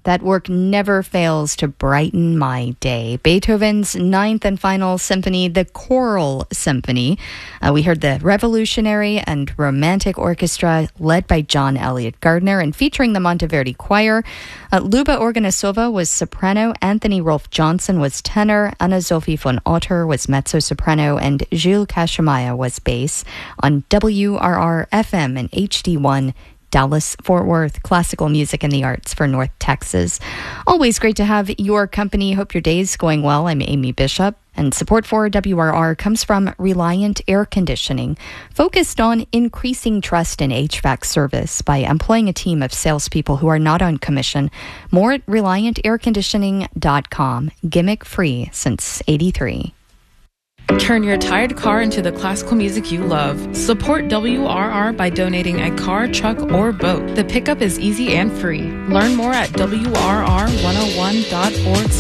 That work never fails to brighten my day. Beethoven's Ninth and Final Symphony, the Choral Symphony. We heard the Revolutionary and Romantic Orchestra led by John Elliott Gardner and featuring the Monteverdi Choir. Luba Organasova was soprano, Anthony Rolf Johnson was tenor, Anna-Sophie von Otter was mezzo-soprano, and Jules Kashimaya was bass on WRR-FM and HD1 Dallas-Fort Worth, classical music and the arts for North Texas. Always great to have your company. Hope your day's going well. I'm Amy Bishop, and support for WRR comes from Reliant Air Conditioning, focused on increasing trust in HVAC service by employing a team of salespeople who are not on commission. More at ReliantAirConditioning.com. Gimmick free since '83. Turn your tired car into the classical music you love. Support WRR by donating a car, truck, or boat. The pickup is easy and free. Learn more at WRR101.org/donate.